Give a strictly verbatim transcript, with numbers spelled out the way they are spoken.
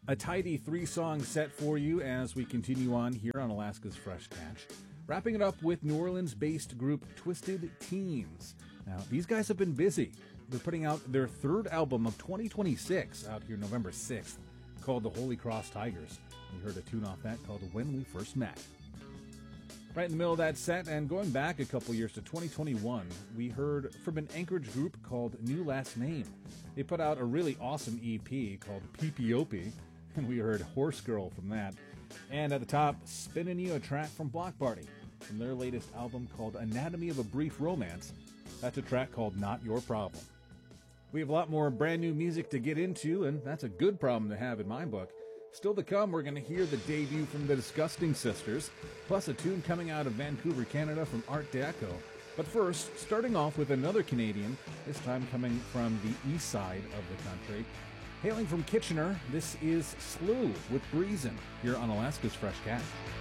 A tidy three-song set for you as we continue on here on Alaska's Fresh Catch. Wrapping it up with New Orleans-based group Twisted Teens. Now, these guys have been busy. They're putting out their third album of twenty twenty-six out here November sixth, called The Holy Cross Tigers. We heard a tune off that called When We First Met. Right in the middle of that set, and going back a couple years to twenty twenty-one, we heard from an Anchorage group called New Last Name. They put out a really awesome E P called P P O P, and we heard Horse Girl from that. And at the top, spinning you a track from Block Party, from their latest album called Anatomy of a Brief Romance. That's a track called Not Your Problem. We have a lot more brand new music to get into, and that's a good problem to have in my book. Still to come, we're going to hear the debut from the Disgusting Sisters, plus a tune coming out of Vancouver, Canada from Art Deco. But first, starting off with another Canadian, this time coming from the east side of the country. Hailing from Kitchener, this is Slew with Breezin' here on Alaska's Fresh Catch.